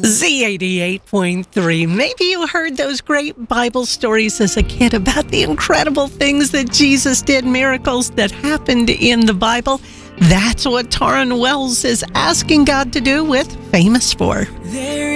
Z88.3. Maybe you heard those great Bible stories as a kid about the incredible things that Jesus did, miracles that happened in the Bible. That's what Taryn Wells is asking God to do with Famous For.